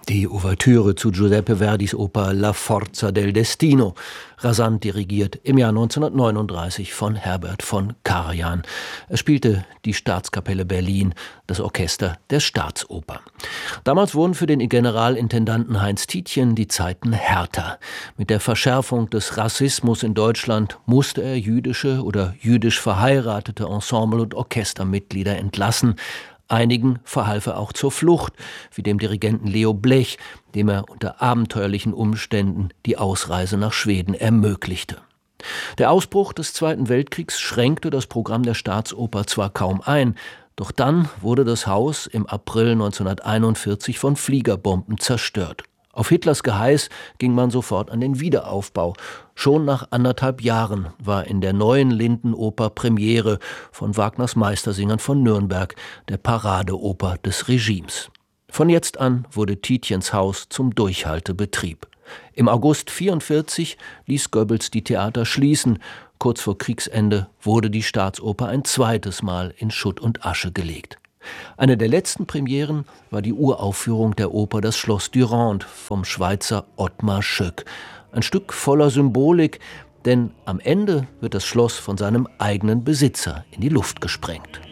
Die Ouvertüre zu Giuseppe Verdis Oper La Forza del Destino, rasant dirigiert im Jahr 1939 von Herbert von Karajan. Es spielte die Staatskapelle Berlin, das Orchester der Staatsoper. Damals wurden für den Generalintendanten Heinz Tietjen die Zeiten härter. Mit der Verschärfung des Rassismus in Deutschland musste er jüdische oder jüdisch verheiratete Ensemble- und Orchestermitglieder entlassen. Einigen verhalf er auch zur Flucht, wie dem Dirigenten Leo Blech, dem er unter abenteuerlichen Umständen die Ausreise nach Schweden ermöglichte. Der Ausbruch des Zweiten Weltkriegs schränkte das Programm der Staatsoper zwar kaum ein, doch dann wurde das Haus im April 1941 von Fliegerbomben zerstört. Auf Hitlers Geheiß ging man sofort an den Wiederaufbau. Schon nach 1,5 Jahren war in der neuen Lindenoper Premiere von Wagners Meistersingern von Nürnberg, der Paradeoper des Regimes. Von jetzt an wurde Tietjens Haus zum Durchhaltebetrieb. Im August 1944 ließ Goebbels die Theater schließen. Kurz vor Kriegsende wurde die Staatsoper ein zweites Mal in Schutt und Asche gelegt. Eine der letzten Premieren war die Uraufführung der Oper Das Schloss Dürande vom Schweizer Ottmar Schöck. Ein Stück voller Symbolik, denn am Ende wird das Schloss von seinem eigenen Besitzer in die Luft gesprengt.